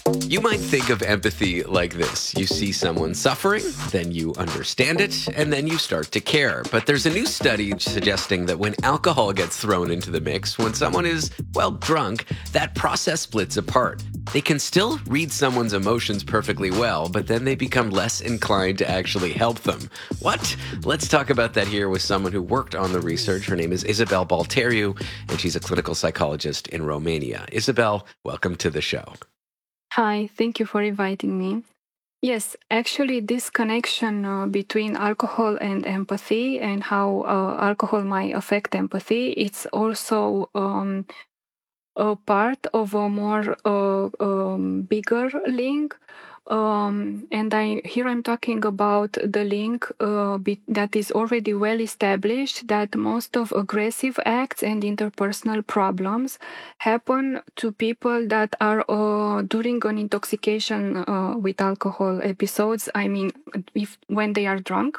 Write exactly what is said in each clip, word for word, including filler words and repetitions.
You might think of empathy like this. You see someone suffering, then you understand it, and then you start to care. But there's a new study suggesting that when alcohol gets thrown into the mix, when someone is, well, drunk, that process splits apart. They can still read someone's emotions perfectly well, but then they become less inclined to actually help them. What? Let's talk about that here with someone who worked on the research. Her name is Isabel Balteriu, and she's a clinical psychologist in Romania. Isabel, welcome to the show. Hi, thank you for inviting me. Yes, actually, this connection uh, between alcohol and empathy and how uh, alcohol might affect empathy, it's also um, a part of a more uh, um, bigger link. Um, and I here I'm talking about the link uh, be, that is already well established that most of aggressive acts and interpersonal problems happen to people that are uh, during an intoxication uh, with alcohol episodes. I mean, if when they are drunk.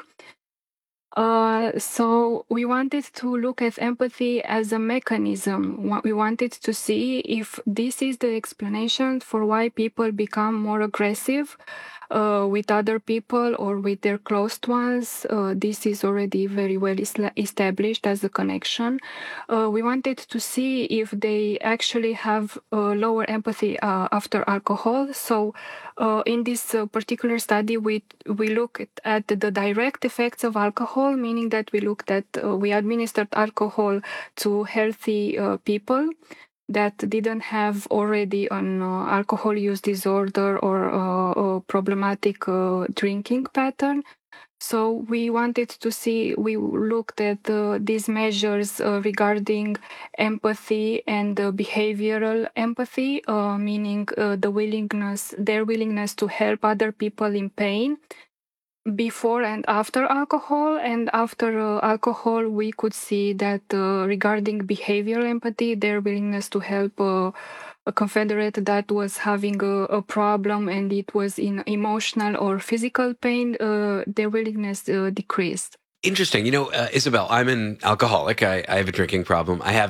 Uh, so we wanted to look at empathy as a mechanism. What we wanted to see if this is the explanation for why people become more aggressive uh, with other people or with their close ones. Uh, this is already very well isla- established as a connection. Uh, we wanted to see if they actually have uh, lower empathy uh, after alcohol. So uh, in this uh, particular study, we we looked at the direct effects of alcohol, meaning that we looked at uh, we administered alcohol to healthy uh, people that didn't have already an uh, alcohol use disorder or uh, a problematic uh, drinking pattern. So we wanted to see, we looked at uh, these measures uh, regarding empathy and uh, behavioral empathy, uh, meaning uh, the willingness, their willingness to help other people in pain before and after alcohol. And after uh, alcohol, we could see that uh, regarding behavioral empathy, their willingness to help uh, a confederate that was having a, a problem and it was in emotional or physical pain, uh, their willingness uh, decreased. Interesting. You know, uh, Isabel, I'm an alcoholic. I, I have a drinking problem. I have